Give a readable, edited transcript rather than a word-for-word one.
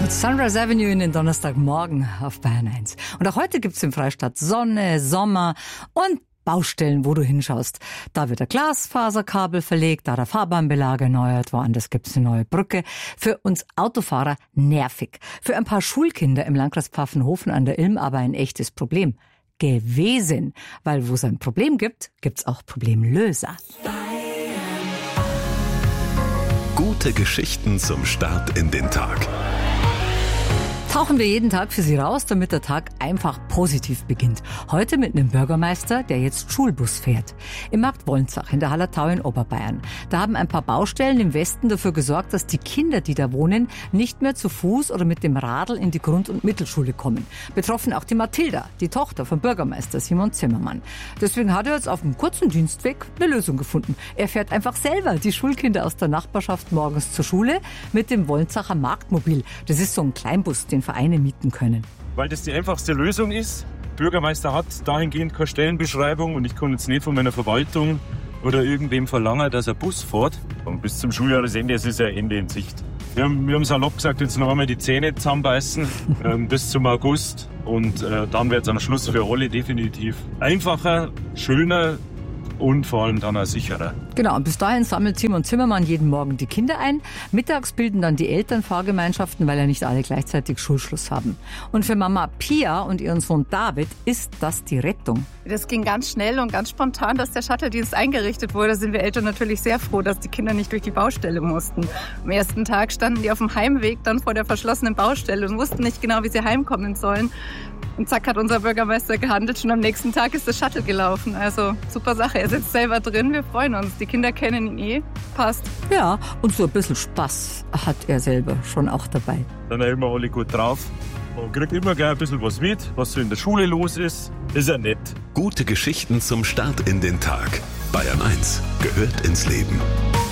Sunrise Avenue in den Donnerstagmorgen auf Bayern 1. Und auch heute gibt's im Freistaat Sonne, Sommer und Baustellen, wo du hinschaust. Da wird ein Glasfaserkabel verlegt, da der Fahrbahnbelag erneuert, woanders gibt's eine neue Brücke. Für uns Autofahrer nervig. Für ein paar Schulkinder im Landkreis Pfaffenhofen an der Ilm aber ein echtes Problem gewesen. Weil wo es ein Problem gibt, gibt's auch Problemlöser. Gute Geschichten zum Start in den Tag. Tauchen wir jeden Tag für Sie raus, damit der Tag einfach positiv beginnt. Heute mit einem Bürgermeister, der jetzt Schulbus fährt. Im Markt Wolnzach in der Hallertau in Oberbayern. Da haben ein paar Baustellen im Westen dafür gesorgt, dass die Kinder, die da wohnen, nicht mehr zu Fuß oder mit dem Radl in die Grund- und Mittelschule kommen. Betroffen auch die Mathilda, die Tochter vom Bürgermeister Simon Zimmermann. Deswegen hat er jetzt auf einem kurzen Dienstweg eine Lösung gefunden. Er fährt einfach selber die Schulkinder aus der Nachbarschaft morgens zur Schule mit dem Wolnzacher Marktmobil. Das ist so ein Kleinbus, den Vereine mieten können. Weil das die einfachste Lösung ist. Der Bürgermeister hat dahingehend keine Stellenbeschreibung und ich kann jetzt nicht von meiner Verwaltung oder irgendwem verlangen, dass er Bus fährt. Und bis zum Schuljahresende ist ja Ende in Sicht. Wir haben salopp gesagt, jetzt noch einmal die Zähne zusammenbeißen bis zum August und dann wird es am Schluss für alle definitiv einfacher, schöner und vor allem dann auch sicherer. Genau, und bis dahin sammelt Simon Zimmermann jeden Morgen die Kinder ein. Mittags bilden dann die Eltern Fahrgemeinschaften, weil ja nicht alle gleichzeitig Schulschluss haben. Und für Mama Pia und ihren Sohn David ist das die Rettung. Das ging ganz schnell und ganz spontan, dass der Shuttle-Dienst eingerichtet wurde. Da sind wir Eltern natürlich sehr froh, dass die Kinder nicht durch die Baustelle mussten. Am ersten Tag standen die auf dem Heimweg dann vor der verschlossenen Baustelle und wussten nicht genau, wie sie heimkommen sollen. Und zack hat unser Bürgermeister gehandelt. Schon am nächsten Tag ist das Shuttle gelaufen. Also super Sache. Er sitzt selber drin. Wir freuen uns. Die Kinder kennen ihn Passt. Ja, und so ein bisschen Spaß hat er selber schon auch dabei. Dann sind immer alle gut drauf. Man kriegt immer gleich ein bisschen was mit, was so in der Schule los ist. Ist ja nett. Gute Geschichten zum Start in den Tag. Bayern 1 gehört ins Leben.